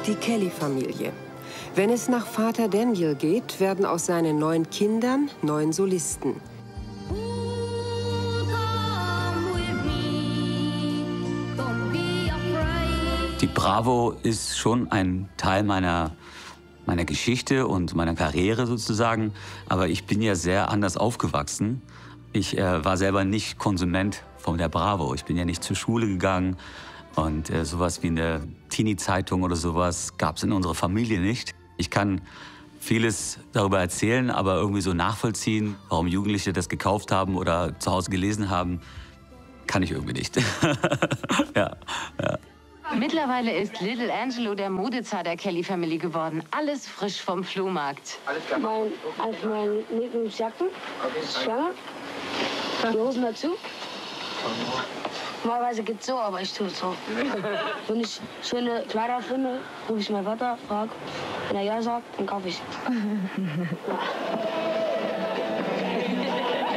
Die Kelly-Familie. Wenn es nach Vater Daniel geht, werden aus seinen 9 Kindern 9 Solisten. Die Bravo ist schon ein Teil meiner Geschichte und meiner Karriere sozusagen. Aber ich bin ja sehr anders aufgewachsen. Ich war selber nicht Konsument von der Bravo. Ich bin ja nicht zur Schule gegangen. Und sowas wie eine Teenie-Zeitung oder sowas gab es in unserer Familie nicht. Ich kann vieles darüber erzählen, aber irgendwie so nachvollziehen, warum Jugendliche das gekauft haben oder zu Hause gelesen haben, kann ich irgendwie nicht. Ja, ja. Mittlerweile ist Little Angelo der Modezar der Kelly-Familie geworden. Alles frisch vom Flohmarkt. Meine Lieblingsjacken, Schlange, die Hosen dazu. Normalerweise geht's so, aber ich tue es so. Wenn ich schöne Kleider finde, rufe ich meinen Vater, frage. Wenn er ja sagt, dann kaufe ich.